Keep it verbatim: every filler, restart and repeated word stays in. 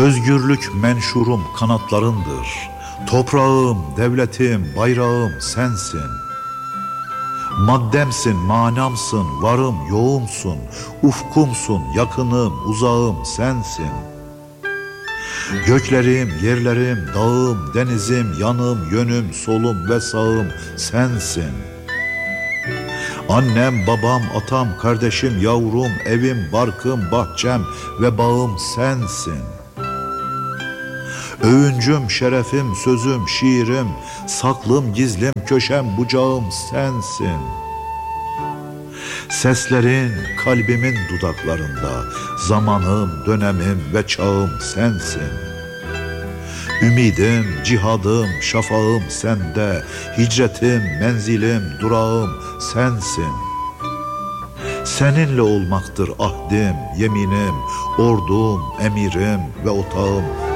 Özgürlük menşurum kanatlarındır. Toprağım, devletim, bayrağım sensin. Maddemsin, manamsın, varım, yoğumsun. Ufkumsun, yakınım, uzağım sensin. Göklerim, yerlerim, dağım, denizim, yanım, yönüm, solum ve sağım sensin. Annem, babam, atam, kardeşim, yavrum, evim, barkım, bahçem ve bağım sensin. Övüncüm, şerefim, sözüm, şiirim, saklım, gizlim, köşem, bucağım sensin. Seslerin kalbimin dudaklarında, zamanım, dönemim ve çağım sensin. Ümidim, cihadım, şafağım sende, hicretim, menzilim, durağım sensin. Seninle olmaktır ahdim, yeminim, ordum, emirim ve otağım